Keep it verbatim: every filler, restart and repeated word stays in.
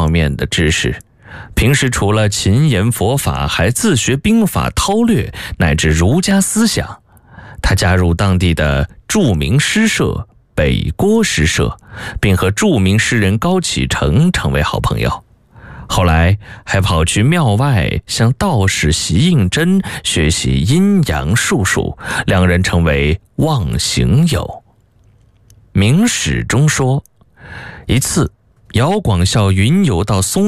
方面的知识。平时除了勤研佛法，还自学兵法韬略乃至儒家思想。他加入当地的著名诗社北郭诗社，并和著名诗人高启成成为好朋友。后来还跑去庙外向道士席应真学习阴阳术数，两人成为忘形友。明史中说，一次姚广孝云游到松